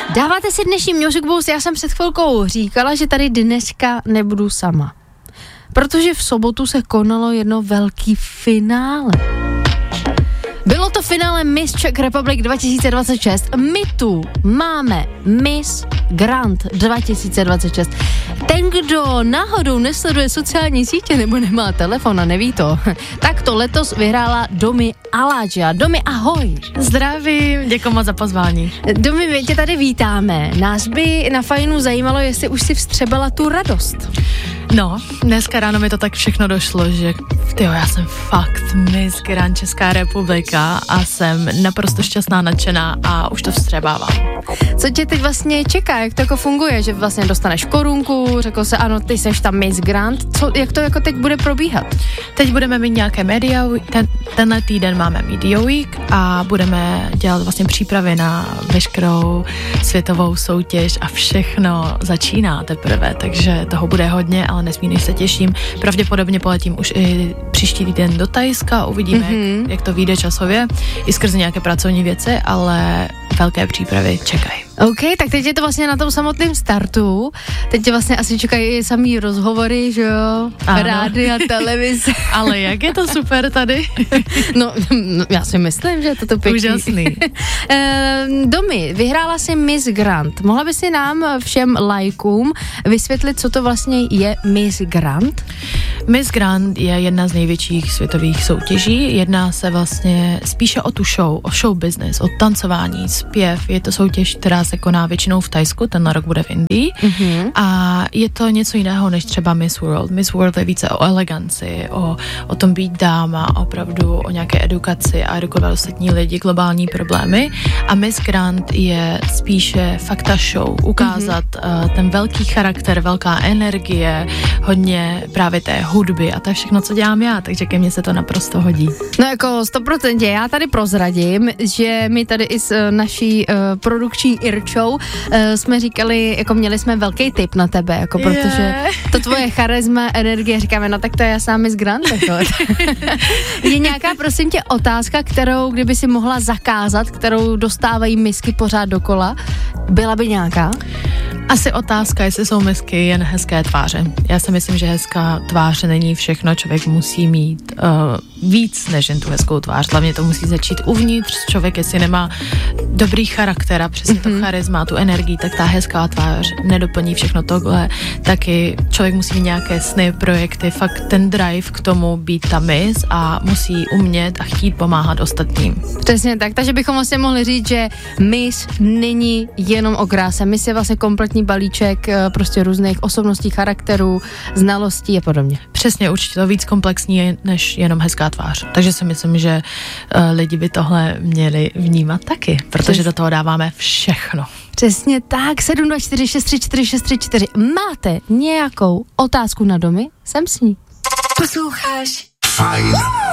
Dáváte si dnešní Music Boost, já jsem před chvilkou říkala, že tady dneska nebudu sama. Protože v sobotu se konalo jedno velký finále. Bylo to finále Miss Czech Republic 2026. My tu máme Miss Grand 2026. Ten, kdo náhodou nesleduje sociální sítě nebo nemá telefon a neví to, tak to letos vyhrála Domi Aladža. Domi, ahoj. Zdravím, děkuji moc za pozvání. Domi, my tě tady vítáme. Nás by na Fajnu zajímalo, jestli už si vstřebala tu radost. No, dneska ráno mi to tak všechno došlo, že já jsem fakt Miss Grand Česká republika a jsem naprosto šťastná, nadšená a už to vstřebávám. Co tě teď vlastně čeká, jak to jako funguje, že vlastně dostaneš korunku, řekl se, ano, ty seš tam Miss Grand, jak to jako teď bude probíhat? Teď budeme mít nějaké media, tenhle týden máme Media Week a budeme dělat vlastně přípravy na veškerou světovou soutěž a všechno začíná teprve, takže toho bude hodně, ale nesmírně se těším. Pravděpodobně poletím už i příští týden do Thajska, uvidíme, jak to vyjde časově, i skrze nějaké pracovní věci, ale velké přípravy čekají. OK, tak teď je to vlastně na tom samotném startu. Teď tě vlastně asi čekají i samý rozhovory, že jo? Rádia, televize. Ale jak je to super tady? no, já si myslím, že je to pěkný. Úžasný. Domi, vyhrála jsi Miss Grand. Mohla by si nám všem lajkům vysvětlit, co to vlastně je Miss Grand? Miss Grand je jedna z největších světových soutěží. Jedná se vlastně spíše o tu show, o show business, o tancování, zpěv. Je to soutěž, která se koná většinou v Thajsku, ten rok bude v Indii. A je to něco jiného než třeba Miss World. Miss World je více o eleganci, o tom být dáma, opravdu o nějaké edukaci a edukovat ostatní lidi, globální problémy. A Miss Grand je spíše fakta show, ukázat ten velký charakter, velká energie, hodně právě té hudby a to je všechno, co dělám já, takže ke mně se to naprosto hodí. No jako 100%, já tady prozradím, že my tady i s naší produkční Irčou jsme říkali, jako měli jsme velký tip na tebe, jako protože to tvoje charisma, energie, říkáme, no tak to je jasná Miss Grand. Je nějaká, prosím tě, otázka, kterou, kdyby si mohla zakázat, kterou dostávají misky pořád dokola, byla by nějaká? Asi otázka, jestli jsou misky jen hezké tváře. Já si myslím, že hezká tvář není všechno, člověk musí mít víc než jen tu hezkou tvář. Hlavně to musí začít uvnitř, člověk, jestli nemá dobrý charakter a přesně to charisma, tu energii, tak ta hezká tvář nedoplní všechno tohle. Taky člověk musí mít nějaké sny, projekty, fakt ten drive k tomu být ta miss a musí umět a chtít pomáhat ostatním. Přesně tak, takže bychom vlastně mohli říct, že miss není jenom o kráse, miss je vlastně kompletní balíček prostě různých osobností, charakterů, znalostí a podobně. Přesně, určitě to víc komplexní než jenom hezká tvář. Takže si myslím, že lidi by tohle měli vnímat taky, protože do toho dáváme všechno. Přesně tak, 724 634 634. Máte nějakou otázku na Domi? Jsem s ní. Posloucháš Fajn